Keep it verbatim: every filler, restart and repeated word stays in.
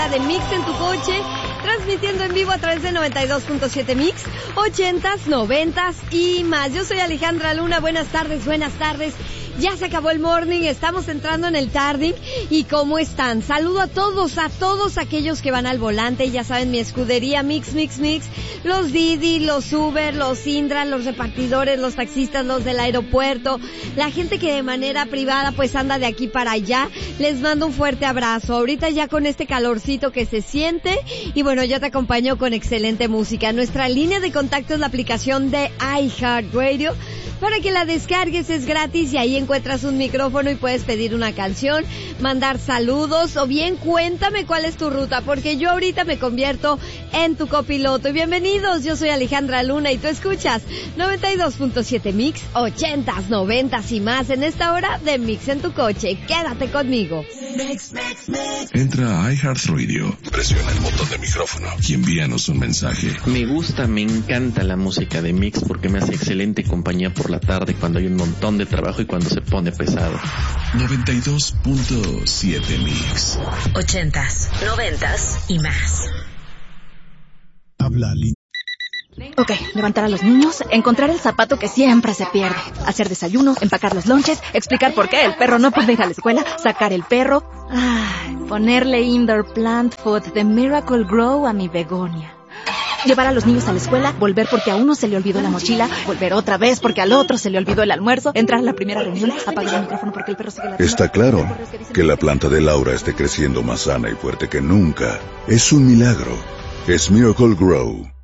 hora de Mix en tu coche, transmitiendo en vivo a través de noventa y dos punto siete Mix, ochentas, noventas y más. Yo soy Alejandra Luna, buenas tardes, buenas tardes. Ya se acabó el morning, estamos entrando en el tarding. ¿Y cómo están? Saludo a todos, a todos aquellos que van al volante. Ya saben, mi escudería Mix, Mix, Mix. Los Didi, los Uber, los Indra, los repartidores, los taxistas, los del aeropuerto. La gente que de manera privada pues anda de aquí para allá. Les mando un fuerte abrazo. Ahorita ya con este calorcito que se siente. Y bueno, yo te acompaño con excelente música. Nuestra línea de contacto es la aplicación de iHeartRadio. Para que la descargues, es gratis y ahí encuentras un micrófono y puedes pedir una canción, mandar saludos o bien cuéntame cuál es tu ruta, porque yo ahorita me convierto en tu copiloto. Y bienvenidos, yo soy Alejandra Luna y tú escuchas noventa y dos punto siete Mix, ochentas, noventas y más en esta hora de Mix en tu coche. Quédate conmigo. Mix, mix, mix. Entra a iHeartRadio, presiona el botón de micrófono y envíanos un mensaje. Me gusta, me encanta la música de Mix porque me hace excelente compañía por la tarde cuando hay un montón de trabajo y cuando se pone pesado. noventa y dos punto siete Mix. Ochentas, noventas y más. Habla Lin. Ok, levantar a los niños, encontrar el zapato que siempre se pierde, hacer desayuno, empacar los lonches, explicar por qué el perro no puede ir a la escuela, sacar el perro, ay, ponerle indoor plant food de Miracle Grow a mi begonia. Llevar a los niños a la escuela, volver porque a uno se le olvidó la mochila, volver otra vez porque al otro se le olvidó el almuerzo, entrar a la primera reunión, apagar el micrófono porque el perro sigue ladrando. Está claro que la planta de Laura esté creciendo más sana y fuerte que nunca. Es un milagro. Es Miracle Grow.